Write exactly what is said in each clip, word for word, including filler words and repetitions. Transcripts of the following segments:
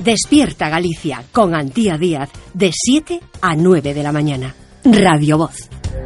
Despierta Galicia con Antía Díaz de siete a nueve de la mañana. Radio Voz.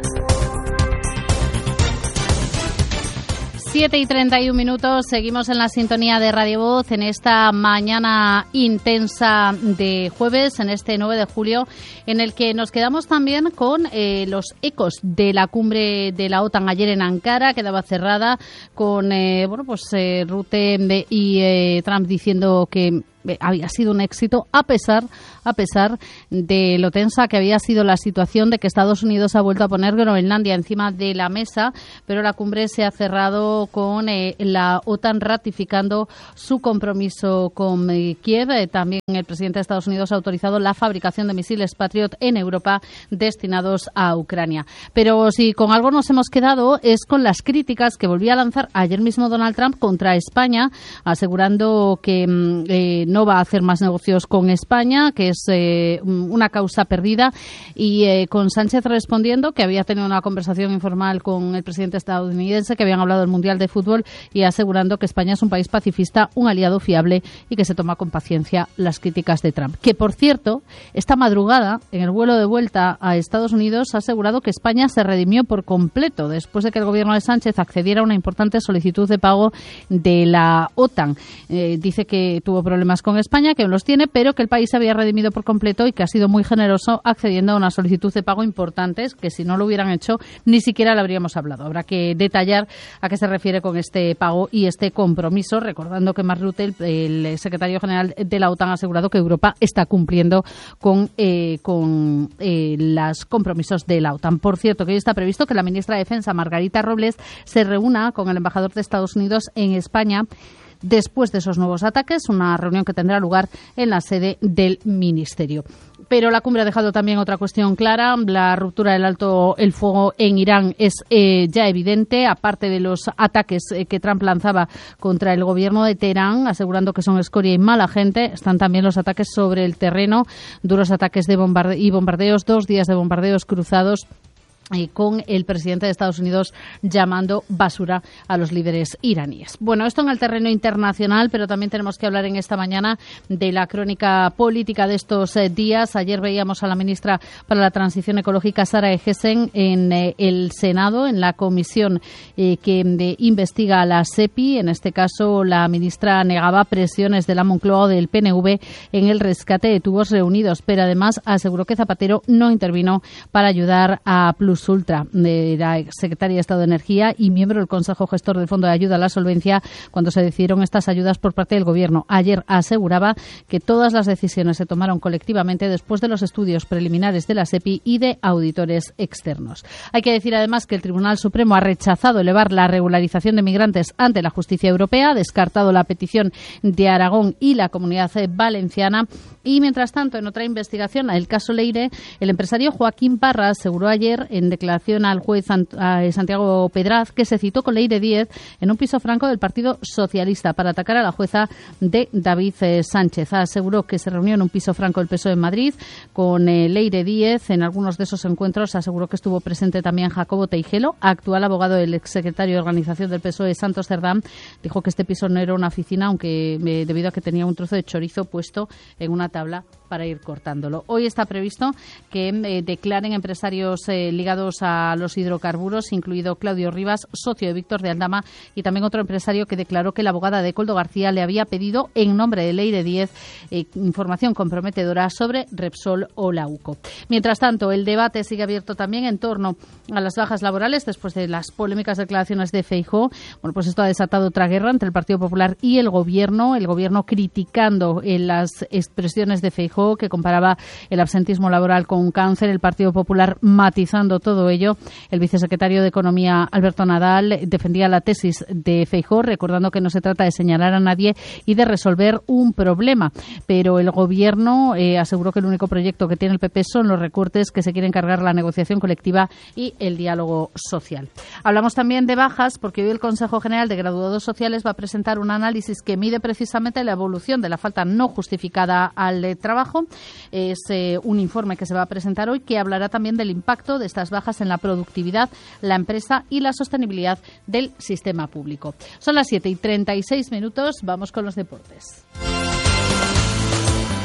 siete y treinta y un minutos, seguimos en la sintonía de Radio Voz en esta mañana intensa de jueves, en este nueve de julio, en el que nos quedamos también con eh, los ecos de la cumbre de la OTAN ayer en Ankara. Quedaba cerrada con eh, bueno pues eh, Rutte y eh, Trump diciendo que había sido un éxito a pesar a pesar de lo tensa que había sido la situación de que Estados Unidos ha vuelto a poner Groenlandia encima de la mesa, pero la cumbre se ha cerrado con eh, la OTAN ratificando su compromiso con eh, Kiev. Eh, también el presidente de Estados Unidos ha autorizado la fabricación de misiles Patriot en Europa destinados a Ucrania. Pero si con algo nos hemos quedado es con las críticas que volvía a lanzar ayer mismo Donald Trump contra España, asegurando que eh, no va a hacer más negocios con España, que es eh, una causa perdida, y eh, con Sánchez respondiendo que había tenido una conversación informal con el presidente estadounidense, que habían hablado del Mundial de Fútbol, y asegurando que España es un país pacifista, un aliado fiable y que se toma con paciencia las críticas de Trump. Que, por cierto, esta madrugada, en el vuelo de vuelta a Estados Unidos, ha asegurado que España se redimió por completo después de que el gobierno de Sánchez accediera a una importante solicitud de pago de la OTAN. Eh, dice que tuvo problemas con España, que los tiene, pero que el país se había redimido por completo y que ha sido muy generoso accediendo a una solicitud de pago importantes que si no lo hubieran hecho ni siquiera le habríamos hablado. Habrá que detallar a qué se refiere con este pago y este compromiso, recordando que Mark Rutte, el, el secretario general de la OTAN, ha asegurado que Europa está cumpliendo con, eh, con eh, los compromisos de la OTAN. Por cierto, que hoy está previsto que la ministra de Defensa, Margarita Robles, se reúna con el embajador de Estados Unidos en España después de esos nuevos ataques, una reunión que tendrá lugar en la sede del Ministerio. Pero la cumbre ha dejado también otra cuestión clara. La ruptura del alto el fuego en Irán es eh, ya evidente, aparte de los ataques eh, que Trump lanzaba contra el gobierno de Teherán, asegurando que son escoria y mala gente. Están también los ataques sobre el terreno, duros ataques de bombarde- y bombardeos, dos días de bombardeos cruzados, y con el presidente de Estados Unidos llamando basura a los líderes iraníes. Bueno, esto en el terreno internacional, pero también tenemos que hablar en esta mañana de la crónica política de estos eh, días. Ayer veíamos a la ministra para la Transición Ecológica, Sara Eggesen, en eh, el Senado, en la comisión eh, que de, investiga a la SEPI. En este caso, la ministra negaba presiones de la Moncloa o del P N V en el rescate de tubos reunidos, pero además aseguró que Zapatero no intervino para ayudar a Plus Ultra, de la secretaria de Estado de Energía y miembro del Consejo Gestor del Fondo de Ayuda a la Solvencia, cuando se decidieron estas ayudas por parte del Gobierno. Ayer aseguraba que todas las decisiones se tomaron colectivamente después de los estudios preliminares de la SEPI y de auditores externos. Hay que decir además que el Tribunal Supremo ha rechazado elevar la regularización de migrantes ante la justicia europea, ha descartado la petición de Aragón y la Comunidad Valenciana. Y mientras tanto, en otra investigación, el caso Leire, el empresario Joaquín Parra aseguró ayer en declaración al juez Santiago Pedraz que se citó con Leire Díez en un piso franco del Partido Socialista para atacar a la jueza de David Sánchez. Aseguró que se reunió en un piso franco del P S O E en Madrid con Leire Díez. En algunos de esos encuentros aseguró que estuvo presente también Jacobo Teijelo, actual abogado del exsecretario de Organización del P S O E, Santos Cerdán. Dijo que este piso no era una oficina, aunque eh, debido a que tenía un trozo de chorizo puesto en una tabla para ir cortándolo. Hoy está previsto que eh, declaren empresarios eh, ligados a los hidrocarburos, incluido Claudio Rivas, socio de Víctor de Aldama, y también otro empresario que declaró que la abogada de Coldo García le había pedido, en nombre de Leire Díez, eh, información comprometedora sobre Repsol o la UCO. Mientras tanto, el debate sigue abierto también en torno a las bajas laborales después de las polémicas declaraciones de Feijóo. Bueno, pues esto ha desatado otra guerra entre el Partido Popular y el Gobierno, el Gobierno criticando eh, las expresiones de Feijóo, que comparaba el absentismo laboral con un cáncer, el Partido Popular matizando todo ello. El vicesecretario de Economía, Alberto Nadal, defendía la tesis de Feijóo, recordando que no se trata de señalar a nadie y de resolver un problema. Pero el Gobierno eh, aseguró que el único proyecto que tiene el P P son los recortes que se quieren cargar la negociación colectiva y el diálogo social. Hablamos también de bajas, porque hoy el Consejo General de Graduados Sociales va a presentar un análisis que mide precisamente la evolución de la falta no justificada al eh, trabajo. Es eh, un informe que se va a presentar hoy que hablará también del impacto de estas bajas en la productividad, la empresa y la sostenibilidad del sistema público. Son las siete y treinta y seis minutos. Vamos con los deportes.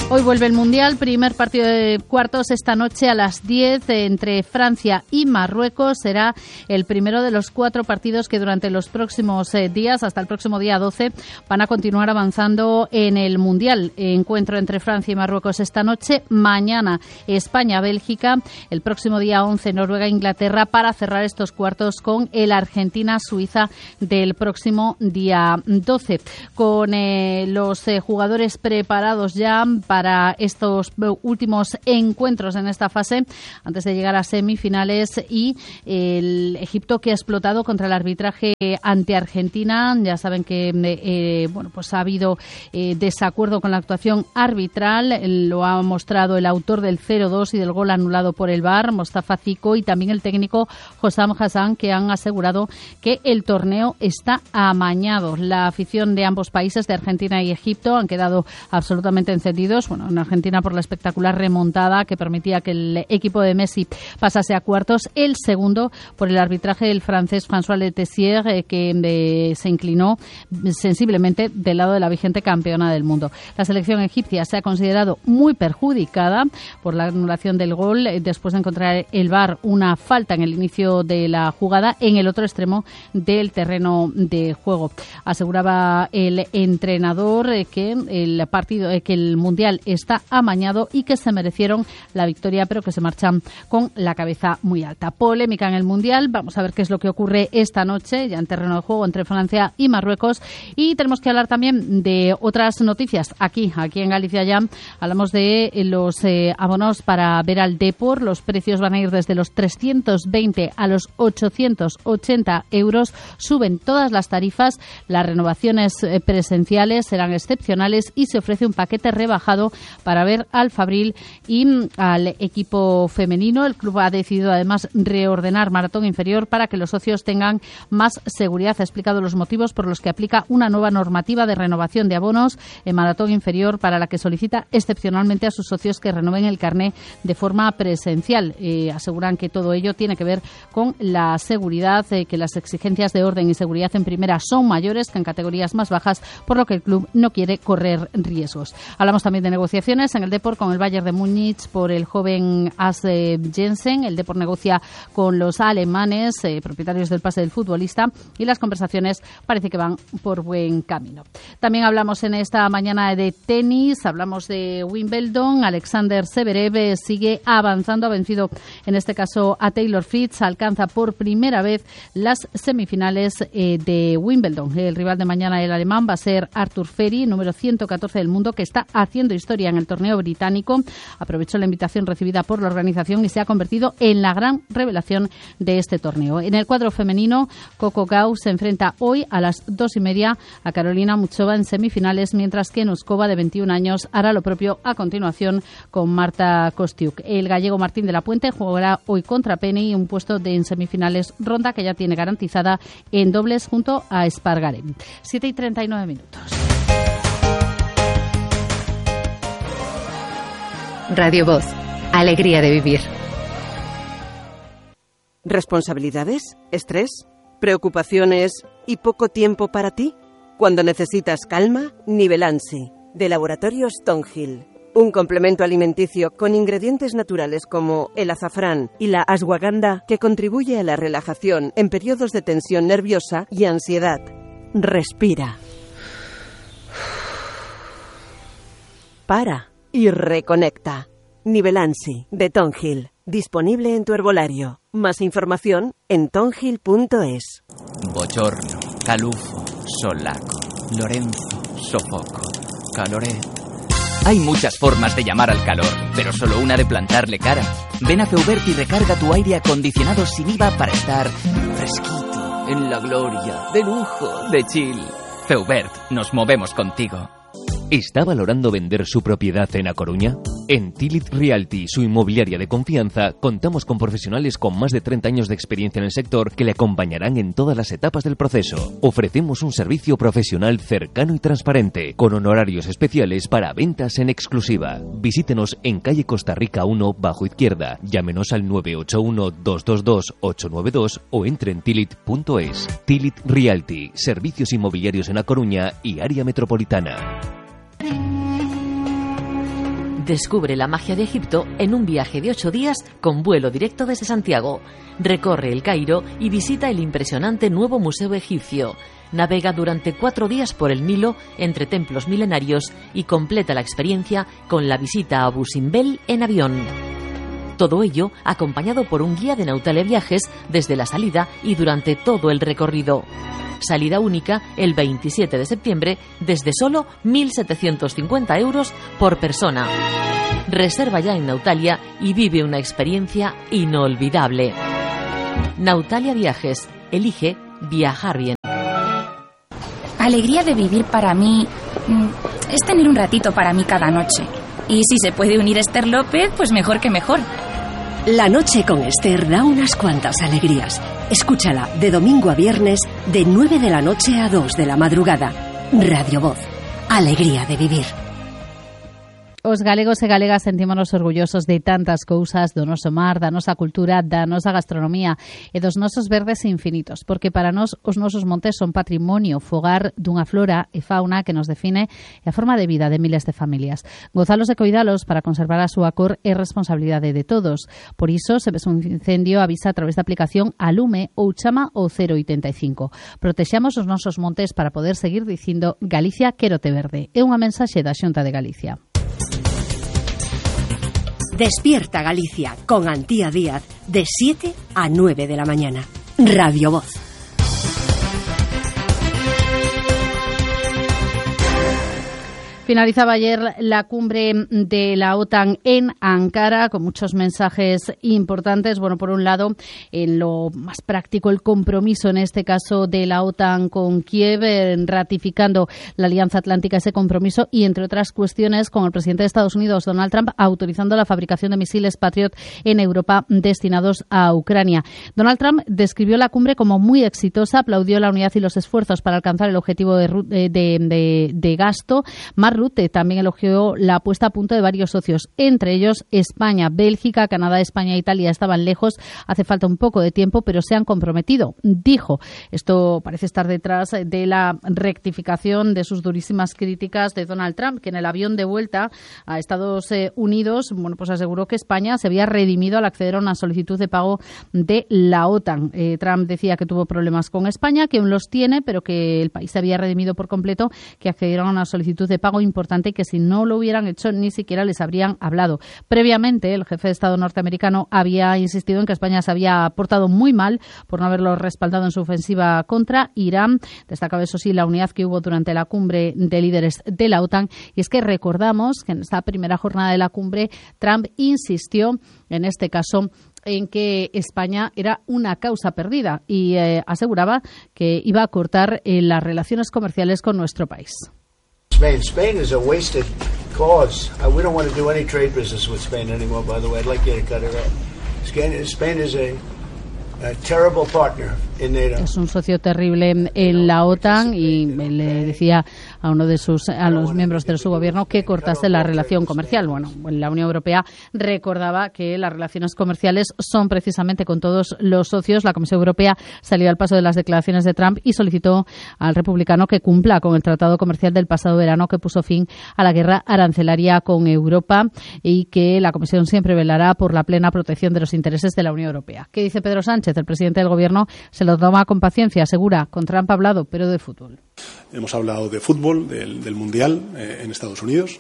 Hoy vuelve el Mundial, primer partido de cuartos esta noche a las diez entre Francia y Marruecos. Será el primero de los cuatro partidos que durante los próximos eh, días, hasta el próximo día doce, van a continuar avanzando en el Mundial. Encuentro entre Francia y Marruecos esta noche, mañana España-Bélgica, el próximo día once Noruega-Inglaterra, para cerrar estos cuartos con el Argentina-Suiza del próximo día doce. Con eh, los eh, jugadores preparados ya para para estos últimos encuentros en esta fase, antes de llegar a semifinales, y el Egipto, que ha explotado contra el arbitraje ante Argentina. Ya saben que eh, bueno, pues ha habido eh, desacuerdo con la actuación arbitral. Lo ha mostrado el autor del cero dos y del gol anulado por el V A R, Mostafa Zico, y también el técnico Hossam Hassan, que han asegurado que el torneo está amañado. La afición de ambos países, de Argentina y Egipto, han quedado absolutamente encendidos. Bueno, en Argentina por la espectacular remontada que permitía que el equipo de Messi pasase a cuartos. El segundo por el arbitraje del francés François Letessier, eh, que eh, se inclinó sensiblemente del lado de la vigente campeona del mundo. La selección egipcia se ha considerado muy perjudicada por la anulación del gol, eh, después de encontrar el V A R una falta en el inicio de la jugada en el otro extremo del terreno de juego. Aseguraba el entrenador eh, que el partido, eh, que el Mundial está amañado y que se merecieron la victoria, pero que se marchan con la cabeza muy alta. Polémica en el Mundial. Vamos a ver qué es lo que ocurre esta noche, ya en terreno de juego, entre Francia y Marruecos. Y tenemos que hablar también de otras noticias. Aquí, aquí en Galicia ya hablamos de los eh, abonos para ver al Depor. Los precios van a ir desde los trescientos veinte a los ochocientos ochenta euros. Suben todas las tarifas. Las renovaciones eh, presenciales serán excepcionales y se ofrece un paquete rebajado para ver al Fabril y al equipo femenino. El club ha decidido además reordenar Maratón Inferior para que los socios tengan más seguridad. Ha explicado los motivos por los que aplica una nueva normativa de renovación de abonos en Maratón Inferior, para la que solicita excepcionalmente a sus socios que renueven el carné de forma presencial. Eh, aseguran que todo ello tiene que ver con la seguridad, eh, que las exigencias de orden y seguridad en primera son mayores que en categorías más bajas, por lo que el club no quiere correr riesgos. Hablamos también de negociaciones en el Depor con el Bayern de Múnich por el joven Asse Jensen. El Depor negocia con los alemanes, eh, propietarios del pase del futbolista, y las conversaciones parece que van por buen camino. También hablamos en esta mañana de tenis, hablamos de Wimbledon. Alexander Zverev sigue avanzando, ha vencido en este caso a Taylor Fritz, alcanza por primera vez las semifinales eh, de Wimbledon. El rival de mañana, el alemán, va a ser Arthur Ferry, número ciento catorce del mundo, que está haciendo historia en el torneo británico. Aprovechó la invitación recibida por la organización y se ha convertido en la gran revelación de este torneo. En el cuadro femenino, Coco Gauff se enfrenta hoy a las dos y media a Carolina Muchova en semifinales, mientras que Noskova, de veintiún años, hará lo propio a continuación con Marta Kostiuk. El gallego Martín de la Puente jugará hoy contra Penny, un puesto de en semifinales, ronda que ya tiene garantizada en dobles junto a Espargarem. siete y treinta y nueve minutos. Radio Voz. Alegría de vivir. ¿Responsabilidades? ¿Estrés? ¿Preocupaciones y poco tiempo para ti? Cuando necesitas calma, Nivelansi, de Laboratorios Tonhill. Un complemento alimenticio con ingredientes naturales como el azafrán y la ashwagandha, que contribuye a la relajación en periodos de tensión nerviosa y ansiedad. Respira. Para y reconecta. Nivelansi, de Tonhill. Disponible en tu herbolario. Más información en tonhill punto es. Bochorno, calufo, solaco, Lorenzo, sofoco, caloré. Hay muchas formas de llamar al calor, pero solo una de plantarle cara. Ven a Feubert y recarga tu aire acondicionado sin I V A para estar fresquito, en la gloria, de lujo, de chill. Feubert, nos movemos contigo. ¿Está valorando vender su propiedad en A Coruña? En Tilit Realty, su inmobiliaria de confianza, contamos con profesionales con más de treinta años de experiencia en el sector que le acompañarán en todas las etapas del proceso. Ofrecemos un servicio profesional cercano y transparente, con honorarios especiales para ventas en exclusiva. Visítenos en calle Costa Rica uno, bajo izquierda. Llámenos al nueve ocho uno, dos dos dos, ocho nueve dos o entre en tilit punto es. Tilit Realty, servicios inmobiliarios en A Coruña y área metropolitana. Descubre la magia de Egipto en un viaje de ocho días con vuelo directo desde Santiago. Recorre el Cairo y visita el impresionante nuevo Museo Egipcio. Navega durante cuatro días por el Nilo entre templos milenarios y completa la experiencia con la visita a Abu Simbel en avión. Todo ello acompañado por un guía de Nautalia Viajes desde la salida y durante todo el recorrido. Salida única el veintisiete de septiembre desde solo mil setecientos cincuenta euros por persona. Reserva ya en Nautalia y vive una experiencia inolvidable. Nautalia Viajes. Elige viajar bien. Alegría de vivir para mí es tener un ratito para mí cada noche. Y si se puede unir Esther López, pues mejor que mejor. La noche con Esther da unas cuantas alegrías. Escúchala de domingo a viernes de nueve de la noche a dos de la madrugada. Radio Voz. Alegría de vivir. Os galegos e galegas sentímonos orgullosos de tantas cousas do noso mar, da nosa cultura, da nosa gastronomía e dos nosos verdes infinitos, porque para nós os nosos montes son patrimonio, fogar dunha flora e fauna que nos define e a forma de vida de miles de familias. Gozalos e coidalos para conservar a súa cor é responsabilidade de todos. Por iso, se ves un incendio, avisa a través da aplicación Alume ou chama ao cero oitenta e cinco. Protexamos os nosos montes para poder seguir dicindo Galicia quérote verde. É unha mensaxe da Xunta de Galicia. Despierta Galicia con Antía Díaz de siete a nueve de la mañana. Radio Voz. Finalizaba ayer la cumbre de la OTAN en Ankara con muchos mensajes importantes. Bueno, por un lado, en lo más práctico, el compromiso en este caso de la OTAN con Kiev, ratificando la Alianza Atlántica ese compromiso y, entre otras cuestiones, con el presidente de Estados Unidos, Donald Trump, autorizando la fabricación de misiles Patriot en Europa destinados a Ucrania. Donald Trump describió la cumbre como muy exitosa, aplaudió la unidad y los esfuerzos para alcanzar el objetivo de, de, de, de gasto. Mark Rutte también elogió la puesta a punto de varios socios, entre ellos España, Bélgica, Canadá, España e Italia estaban lejos, hace falta un poco de tiempo, pero se han comprometido. Dijo, esto parece estar detrás de la rectificación de sus durísimas críticas de Donald Trump, que en el avión de vuelta a Estados Unidos, bueno, pues aseguró que España se había redimido al acceder a una solicitud de pago de la OTAN. Eh, Trump decía que tuvo problemas con España, que aún los tiene, pero que el país se había redimido por completo, que accedieron a una solicitud de pago importante y que si no lo hubieran hecho ni siquiera les habrían hablado. Previamente, el jefe de Estado norteamericano había insistido en que España se había portado muy mal por no haberlo respaldado en su ofensiva contra Irán. Destacaba, eso sí, la unidad que hubo durante la cumbre de líderes de la OTAN. Y es que recordamos que en esta primera jornada de la cumbre, Trump insistió, en este caso, en que España era una causa perdida y eh, aseguraba que iba a cortar eh, las relaciones comerciales con nuestro país. Spain. Spain is a wasted cause. Uh, we don't want to do any trade business with Spain anymore, by the way. I'd like you to cut it out. Spain is a, a terrible partner in NATO. Es un socio terrible en la OTAN y le decía a uno de sus a los miembros de su gobierno que cortase la relación comercial. Bueno, la Unión Europea recordaba que las relaciones comerciales son precisamente con todos los socios. La Comisión Europea salió al paso de las declaraciones de Trump y solicitó al republicano que cumpla con el tratado comercial del pasado verano que puso fin a la guerra arancelaria con Europa y que la Comisión siempre velará por la plena protección de los intereses de la Unión Europea. ¿Qué dice Pedro Sánchez? El presidente del gobierno se lo toma con paciencia, asegura. Con Trump ha hablado, pero de fútbol. Hemos hablado de fútbol, del, del Mundial eh, en Estados Unidos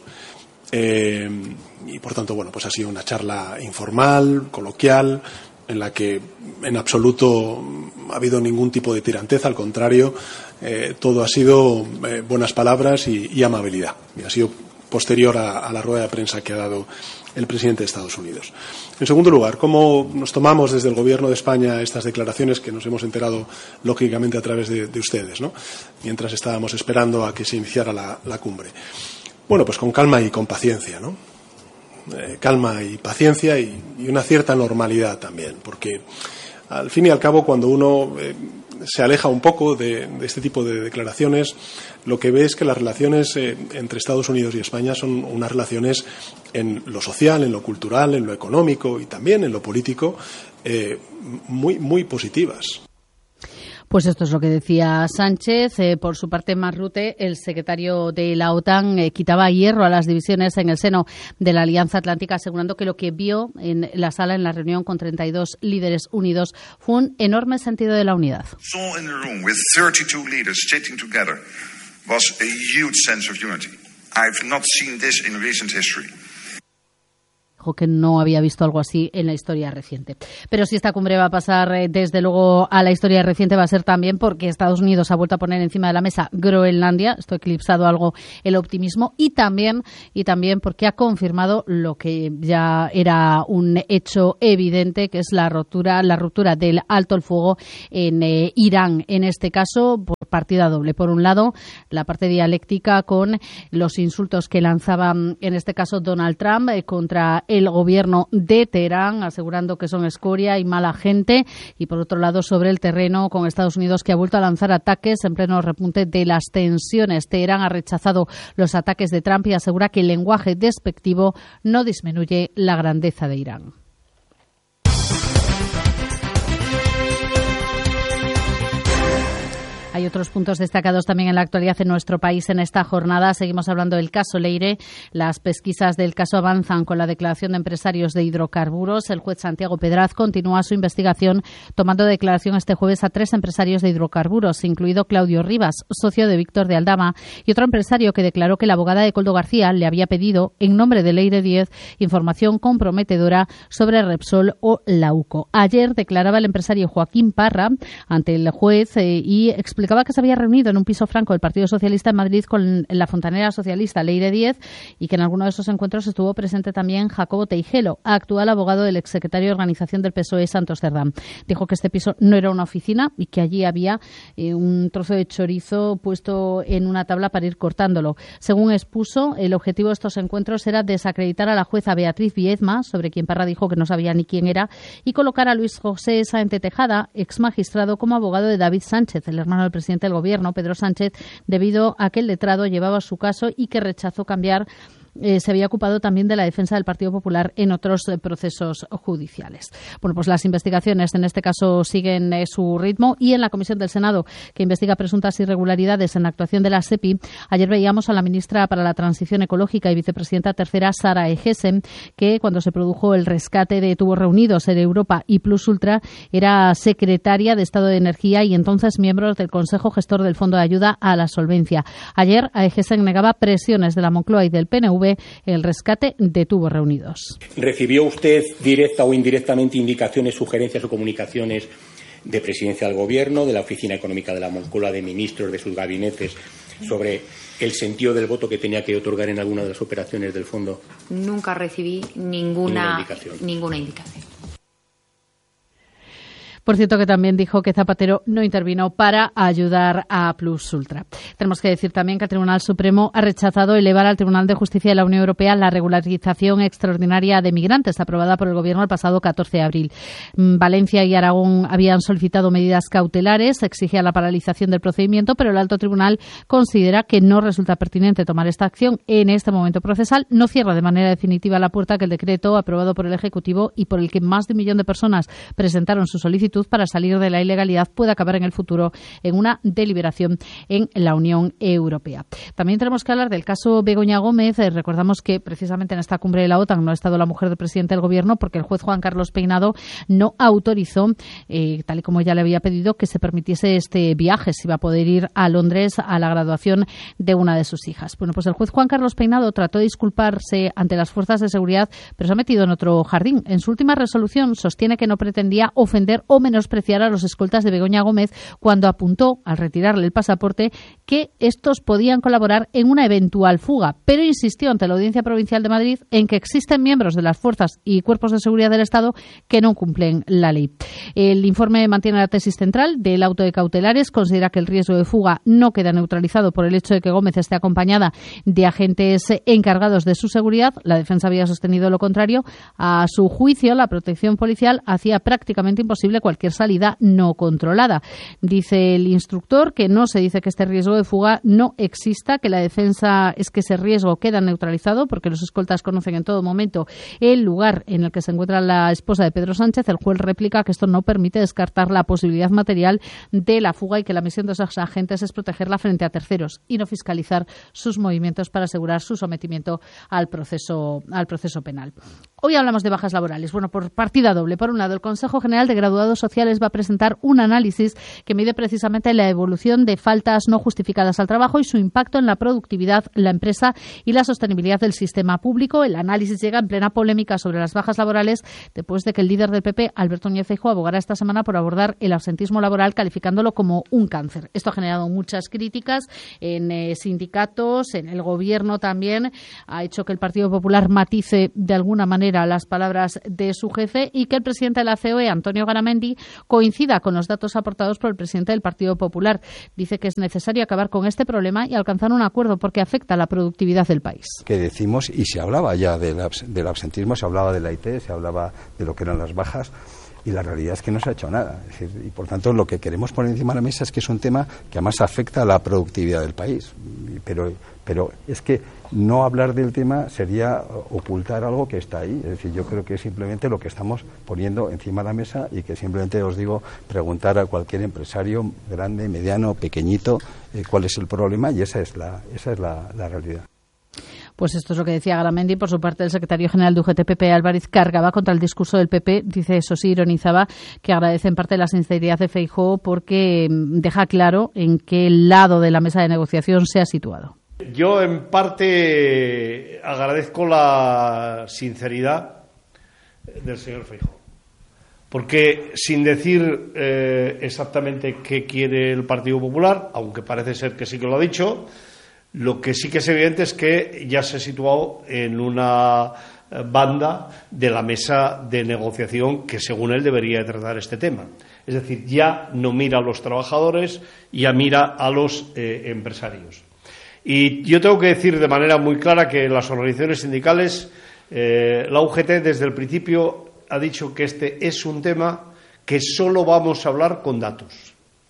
eh, y por tanto, bueno, pues ha sido una charla informal, coloquial, en la que en absoluto ha habido ningún tipo de tiranteza, al contrario, eh, todo ha sido eh, buenas palabras y, y amabilidad. Y ha sido posterior a, a la rueda de prensa que ha dado el presidente de Estados Unidos. En segundo lugar, ¿cómo nos tomamos desde el Gobierno de España estas declaraciones que nos hemos enterado, lógicamente, a través de, de ustedes, ¿no?, mientras estábamos esperando a que se iniciara la, la cumbre? Bueno, pues con calma y con paciencia, ¿no? Eh, calma y paciencia y, y una cierta normalidad también, porque al fin y al cabo, cuando uno eh, se aleja un poco de, de este tipo de declaraciones, lo que ve es que las relaciones eh, entre Estados Unidos y España son unas relaciones en lo social, en lo cultural, en lo económico y también en lo político eh, muy, muy positivas. Pues esto es lo que decía Sánchez. Eh, por su parte, Mark Rutte, el secretario de la OTAN, eh, quitaba hierro a las divisiones en el seno de la Alianza Atlántica, asegurando que lo que vio en la sala, en la reunión con treinta y dos líderes unidos, fue un enorme sentido de la unidad. Saw in the room with thirty-two leaders sitting together was a huge sense of unity. I've not seen this in recent history. Que no había visto algo así en la historia reciente. Pero si esta cumbre va a pasar, eh, desde luego, a la historia reciente, va a ser también porque Estados Unidos ha vuelto a poner encima de la mesa Groenlandia. Esto ha eclipsado algo el optimismo y también, y también porque ha confirmado lo que ya era un hecho evidente, que es la ruptura, la ruptura del alto el fuego en eh, Irán. En este caso, por partida doble. Por un lado, la parte dialéctica con los insultos que lanzaba, en este caso, Donald Trump eh, contra el gobierno de Teherán, asegurando que son escoria y mala gente, y por otro lado sobre el terreno con Estados Unidos, que ha vuelto a lanzar ataques en pleno repunte de las tensiones. Teherán ha rechazado los ataques de Trump y asegura que el lenguaje despectivo no disminuye la grandeza de Irán. Hay otros puntos destacados también en la actualidad en nuestro país en esta jornada. Seguimos hablando del caso Leire. Las pesquisas del caso avanzan con la declaración de empresarios de hidrocarburos. El juez Santiago Pedraz continúa su investigación tomando declaración este jueves a tres empresarios de hidrocarburos, incluido Claudio Rivas, socio de Víctor de Aldama, y otro empresario que declaró que la abogada de Coldo García le había pedido, en nombre de Leire diez, información comprometedora sobre Repsol o Lauco. Ayer declaraba el empresario Joaquín Parra ante el juez eh, y explicaba que se había reunido en un piso franco del Partido Socialista en Madrid con la fontanera socialista Leire diez y que en alguno de esos encuentros estuvo presente también Jacobo Teijelo, actual abogado del exsecretario de Organización del P S O E, Santos Cerdán. Dijo que este piso no era una oficina y que allí había eh, un trozo de chorizo puesto en una tabla para ir cortándolo. Según expuso, el objetivo de estos encuentros era desacreditar a la jueza Beatriz Viedma, sobre quien Parra dijo que no sabía ni quién era, y colocar a Luis José Sáenz Tejada, ex magistrado, como abogado de David Sánchez, el hermano del presidente del Gobierno, Pedro Sánchez, debido a que el letrado llevaba su caso y que rechazó cambiar. Eh, se había ocupado también de la defensa del Partido Popular en otros eh, procesos judiciales. Bueno, pues las investigaciones en este caso siguen eh, su ritmo, y en la Comisión del Senado, que investiga presuntas irregularidades en la actuación de la SEPI, ayer veíamos a la ministra para la Transición Ecológica y vicepresidenta tercera, Sara Egesen, que cuando se produjo el rescate de tubos reunidos en Europa y Plus Ultra era secretaria de Estado de Energía y entonces miembro del Consejo Gestor del Fondo de Ayuda a la Solvencia. Ayer Egesen negaba presiones de la Moncloa y del P N V el rescate de tubos reunidos. ¿Recibió usted directa o indirectamente indicaciones, sugerencias o comunicaciones de Presidencia del Gobierno, de la Oficina Económica de la Moncloa, de ministros, de sus gabinetes, sobre el sentido del voto que tenía que otorgar en alguna de las operaciones del fondo? Nunca recibí ninguna, ninguna indicación. Ninguna indicación. Por cierto, que también dijo que Zapatero no intervino para ayudar a Plus Ultra. Tenemos que decir también que el Tribunal Supremo ha rechazado elevar al Tribunal de Justicia de la Unión Europea la regularización extraordinaria de migrantes aprobada por el Gobierno el pasado catorce de abril. Valencia y Aragón habían solicitado medidas cautelares, exigía la paralización del procedimiento, pero el alto tribunal considera que no resulta pertinente tomar esta acción en este momento procesal. No cierra de manera definitiva la puerta que el decreto aprobado por el Ejecutivo y por el que más de un millón de personas presentaron su solicitud para salir de la ilegalidad puede acabar en el futuro en una deliberación en la Unión Europea. También tenemos que hablar del caso Begoña Gómez. Eh, recordamos que precisamente en esta cumbre de la OTAN no ha estado la mujer del presidente del Gobierno porque el juez Juan Carlos Peinado no autorizó, eh, tal y como ya le había pedido, que se permitiese este viaje, si iba a poder ir a Londres a la graduación de una de sus hijas. Bueno, pues el juez Juan Carlos Peinado trató de disculparse ante las fuerzas de seguridad, pero se ha metido en otro jardín. En su última resolución sostiene que no pretendía ofender o menospreciar a los escoltas de Begoña Gómez cuando apuntó, al retirarle el pasaporte, que estos podían colaborar en una eventual fuga, pero insistió ante la Audiencia Provincial de Madrid en que existen miembros de las fuerzas y cuerpos de seguridad del Estado que no cumplen la ley. El informe mantiene la tesis central del auto de cautelares, considera que el riesgo de fuga no queda neutralizado por el hecho de que Gómez esté acompañada de agentes encargados de su seguridad. La defensa había sostenido lo contrario. A su juicio, la protección policial hacía prácticamente imposible cualquier cualquier salida no controlada. Dice el instructor que no se dice que este riesgo de fuga no exista, que la defensa es que ese riesgo queda neutralizado porque los escoltas conocen en todo momento el lugar en el que se encuentra la esposa de Pedro Sánchez. El juez replica que esto no permite descartar la posibilidad material de la fuga y que la misión de esos agentes es protegerla frente a terceros y no fiscalizar sus movimientos para asegurar su sometimiento al proceso, al proceso penal. Hoy hablamos de bajas laborales. Bueno, por partida doble. Por un lado, el Consejo General de Graduados Sociales va a presentar un análisis que mide precisamente la evolución de faltas no justificadas al trabajo y su impacto en la productividad, la empresa y la sostenibilidad del sistema público. El análisis llega en plena polémica sobre las bajas laborales después de que el líder del P P, Alberto Núñez Feijóo, abogara esta semana por abordar el absentismo laboral calificándolo como un cáncer. Esto ha generado muchas críticas en eh, sindicatos, en el Gobierno también. Ha hecho que el Partido Popular matice de alguna manera las palabras de su jefe y que el presidente de la C O E, Antonio Garamendi, coincida con los datos aportados por el presidente del Partido Popular. Dice que es necesario acabar con este problema y alcanzar un acuerdo porque afecta a la productividad del país. Que decimos, y se hablaba ya del, abs- del absentismo, se hablaba de la I T, se hablaba de lo que eran las bajas, y la realidad es que no se ha hecho nada. Es decir, y por tanto lo que queremos poner encima de la mesa es que es un tema que además afecta a la productividad del país. Pero, pero es que no hablar del tema sería ocultar algo que está ahí. Es decir, yo creo que es simplemente lo que estamos poniendo encima de la mesa y que simplemente os digo, preguntar a cualquier empresario, grande, mediano, pequeñito, eh, cuál es el problema, y esa es la, esa es la, la realidad. Pues esto es lo que decía Garamendi. Por su parte, el secretario general de U G T, Pepe Álvarez, cargaba contra el discurso del P P. Dice, eso sí, ironizaba, que agradece en parte la sinceridad de Feijóo porque deja claro en qué lado de la mesa de negociación se ha situado. Yo, en parte, agradezco la sinceridad del señor Feijóo, porque sin decir eh, exactamente qué quiere el Partido Popular, aunque parece ser que sí que lo ha dicho, lo que sí que es evidente es que ya se ha situado en una banda de la mesa de negociación que, según él, debería tratar este tema. Es decir, ya no mira a los trabajadores, ya mira a los eh, empresarios. Y yo tengo que decir de manera muy clara que las organizaciones sindicales, eh, la U G T desde el principio ha dicho que este es un tema que solo vamos a hablar con datos.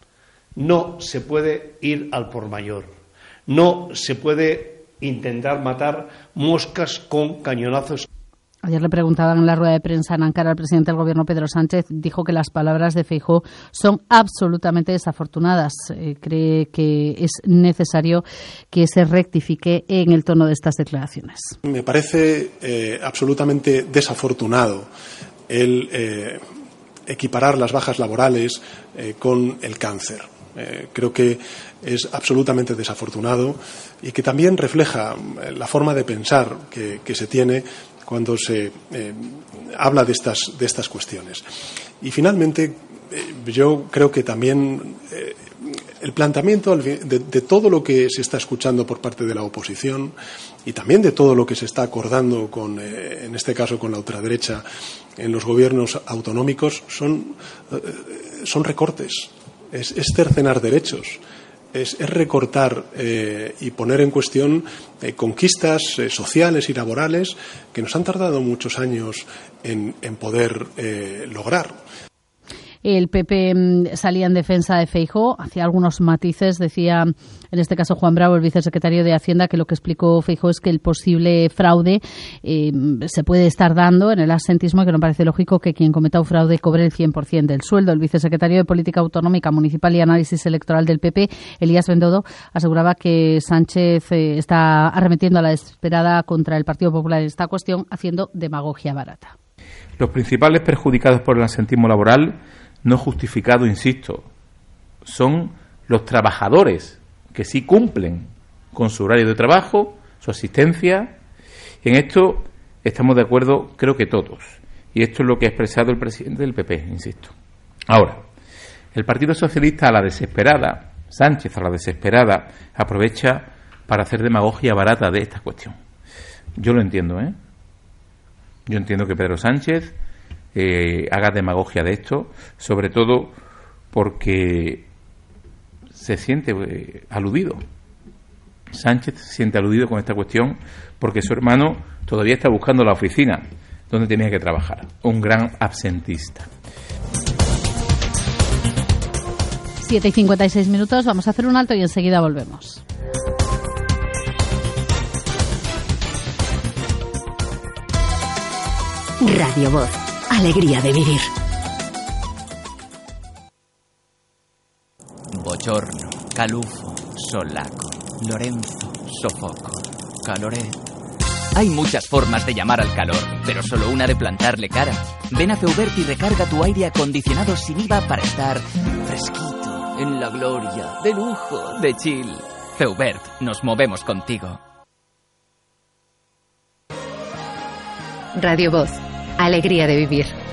No se puede ir al por mayor. No se puede intentar matar moscas con cañonazos. Ayer le preguntaban en la rueda de prensa en Ankara al presidente del Gobierno, Pedro Sánchez. Dijo que las palabras de Feijóo son absolutamente desafortunadas. Eh, cree que es necesario que se rectifique en el tono de estas declaraciones. Me parece eh, absolutamente desafortunado el eh, equiparar las bajas laborales eh, con el cáncer. Eh, creo que es absolutamente desafortunado y que también refleja la forma de pensar que, que se tiene cuando se eh, habla de estas, de estas cuestiones. Y finalmente, eh, yo creo que también eh, el planteamiento de, de todo lo que se está escuchando por parte de la oposición y también de todo lo que se está acordando, con, eh, en este caso con la ultraderecha, en los gobiernos autonómicos, son, eh, son recortes. Es, es cercenar derechos, es, es recortar eh, y poner en cuestión eh, conquistas eh, sociales y laborales que nos han tardado muchos años en, en poder eh, lograr. El P P salía en defensa de Feijóo, hacía algunos matices, decía en este caso Juan Bravo, el vicesecretario de Hacienda, que lo que explicó Feijóo es que el posible fraude eh, se puede estar dando en el absentismo y que no parece lógico que quien cometa un fraude cobre el cien por ciento del sueldo. El vicesecretario de Política Autonómica, Municipal y Análisis Electoral del P P, Elías Bendodo, aseguraba que Sánchez eh, está arremetiendo a la desesperada contra el Partido Popular en esta cuestión, haciendo demagogia barata. Los principales perjudicados por el absentismo laboral no justificado, insisto, son los trabajadores que sí cumplen con su horario de trabajo, su asistencia. En esto estamos de acuerdo, creo que todos. Y esto es lo que ha expresado el presidente del P P, insisto. Ahora, el Partido Socialista a la desesperada, Sánchez a la desesperada, aprovecha para hacer demagogia barata de esta cuestión. Yo lo entiendo, ¿eh? Yo entiendo que Pedro Sánchez Eh, haga demagogia de esto, sobre todo porque se siente eh, aludido. Sánchez se siente aludido con esta cuestión porque su hermano todavía está buscando la oficina donde tenía que trabajar, un gran absentista. siete y cincuenta y seis minutos, vamos a hacer un alto y enseguida volvemos. Radio Voz, alegría de vivir. Bochorno, calufo, solaco, Lorenzo, sofoco, caloret. Hay muchas formas de llamar al calor, pero solo una de plantarle cara. Ven a Feubert y recarga tu aire acondicionado sin I V A para estar fresquito, en la gloria, de lujo, de chill. Feubert, nos movemos contigo. Radio Voz, alegría de vivir.